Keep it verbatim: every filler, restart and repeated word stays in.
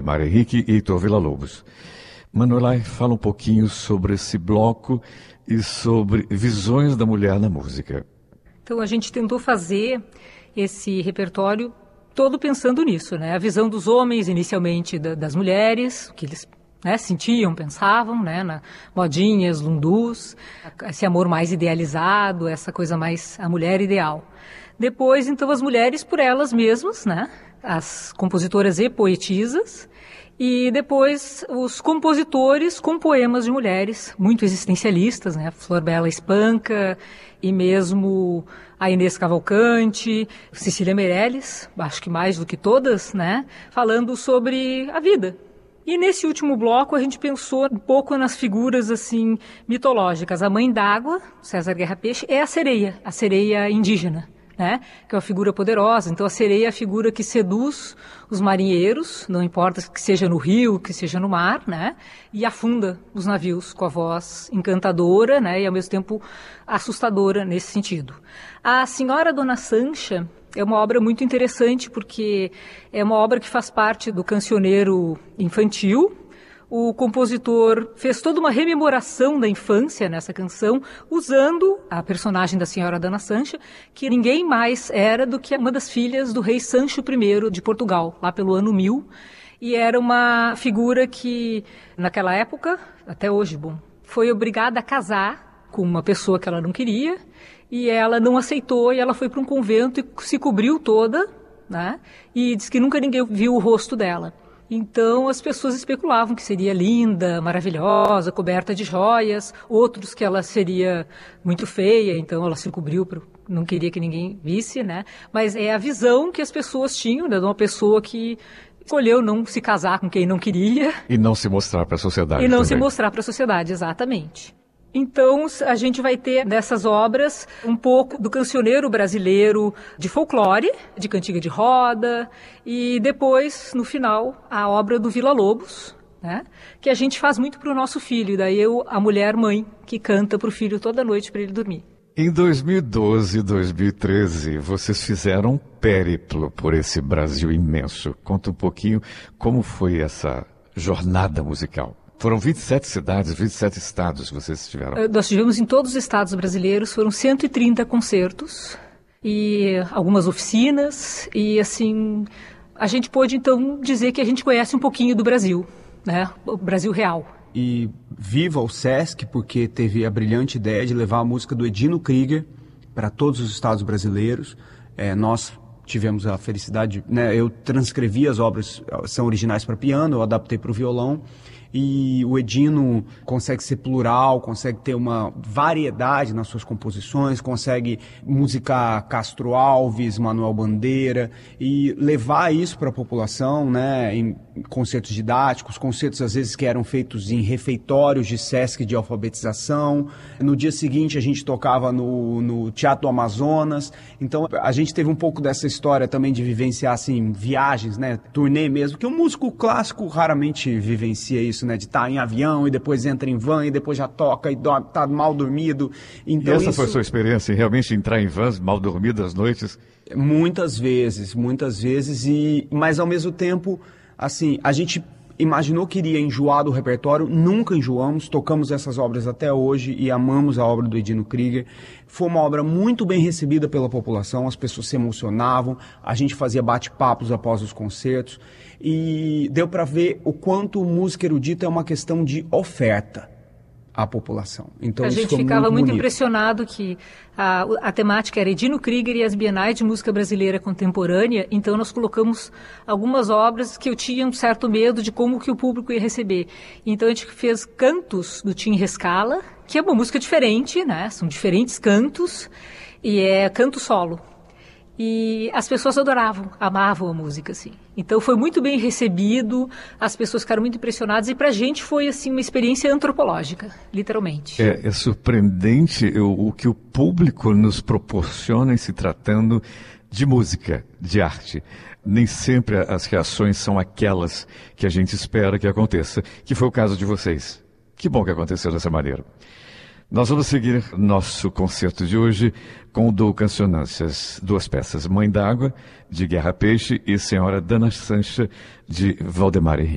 Valdemar Henrique e Heitor Villa-Lobos. Manuela, fala um pouquinho sobre esse bloco e sobre visões da mulher na música. Então a gente tentou fazer esse repertório todo pensando nisso, né? A visão dos homens, inicialmente da, das mulheres, o que eles, né, sentiam, pensavam, né, na modinhas, lundus, esse amor mais idealizado, essa coisa mais a mulher ideal. Depois, então, as mulheres por elas mesmas, né, as compositoras e poetisas, e depois os compositores com poemas de mulheres muito existencialistas, né, Flor Bela Espanca e mesmo a Inês Cavalcante, Cecília Meirelles, acho que mais do que todas, né, falando sobre a vida. E nesse último bloco a gente pensou um pouco nas figuras assim mitológicas. A Mãe d'Água, César Guerra Peixe, é a sereia, a sereia indígena, né? Que é uma figura poderosa. Então a sereia é a figura que seduz os marinheiros, não importa que seja no rio, que seja no mar, né? E afunda os navios com a voz encantadora, né? E ao mesmo tempo assustadora nesse sentido. A Senhora Dona Sancha é uma obra muito interessante porque é uma obra que faz parte do cancioneiro infantil. O compositor fez toda uma rememoração da infância nessa canção, usando a personagem da Senhora Dona Sancha, que ninguém mais era do que uma das filhas do rei Sancho I de Portugal, lá pelo ano mil. E era uma figura que, naquela época, até hoje, bom, foi obrigada a casar com uma pessoa que ela não queria, e ela não aceitou, e ela foi para um convento e se cobriu toda, né? E diz que nunca ninguém viu o rosto dela. Então as pessoas especulavam que seria linda, maravilhosa, coberta de joias, outros que ela seria muito feia, então ela se cobriu, não queria que ninguém visse, né? Mas é a visão que as pessoas tinham, né, de uma pessoa que escolheu não se casar com quem não queria. E não se mostrar para a sociedade. E não também. se mostrar para a sociedade, exatamente. Então, a gente vai ter nessas obras um pouco do cancioneiro brasileiro de folclore, de cantiga de roda, e depois, no final, a obra do Villa-Lobos, né? Que a gente faz muito para o nosso filho, daí eu, a mulher mãe, que canta para o filho toda noite para ele dormir. Em dois mil e doze e dois mil e treze, vocês fizeram um périplo por esse Brasil imenso. Conta um pouquinho como foi essa jornada musical. Foram vinte e sete cidades, vinte e sete estados que vocês estiveram. Nós tivemos em todos os estados brasileiros, foram cento e trinta concertos e algumas oficinas. E assim, a gente pôde então dizer que a gente conhece um pouquinho do Brasil, né? O Brasil real. E viva o Sesc, porque teve a brilhante ideia de levar a música do Edino Krieger para todos os estados brasileiros. É, nós tivemos a felicidade, né? Eu transcrevi as obras, são originais para piano, eu adaptei para o violão. E o Edino consegue ser plural, consegue ter uma variedade nas suas composições, consegue musicar Castro Alves, Manuel Bandeira e levar isso para a população, né, em concertos didáticos, concertos às vezes que eram feitos em refeitórios de Sesc de alfabetização. No dia seguinte a gente tocava no, no Teatro do Amazonas. Então a gente teve um pouco dessa história também de vivenciar assim, viagens, né, turnê mesmo, que um músico clássico raramente vivencia isso. Né, de estar em avião e depois entra em van e depois já toca e está mal dormido. Então, e essa isso... foi a sua experiência, realmente entrar em vans mal dormido às noites? Muitas vezes, muitas vezes, e... mas ao mesmo tempo, assim, a gente imaginou que iria enjoar do repertório, nunca enjoamos, tocamos essas obras até hoje e amamos a obra do Edino Krieger. Foi uma obra muito bem recebida pela população, as pessoas se emocionavam, a gente fazia bate-papos após os concertos e deu para ver o quanto música erudita é uma questão de oferta à população. Então, a isso gente foi ficava muito, muito bonito. impressionado que a, a temática era Edino Krieger e as Bienais de Música Brasileira Contemporânea, então nós colocamos algumas obras que eu tinha um certo medo de como que o público ia receber. Então a gente fez cantos do Tim Rescala, que é uma música diferente, né? São diferentes cantos, e é canto solo. E as pessoas adoravam, amavam a música, assim. Então foi muito bem recebido, as pessoas ficaram muito impressionadas e pra gente foi, assim, uma experiência antropológica, literalmente. É, é surpreendente o, o que o público nos proporciona em se tratando de música, de arte. Nem sempre as reações são aquelas que a gente espera que aconteça, que foi o caso de vocês. Que bom que aconteceu dessa maneira. Nós vamos seguir nosso concerto de hoje com o Duo Cancionâncias, duas peças, Mãe d'Água, de Guerra Peixe, e Senhora Dona Sancha, de Valdemar Henrique.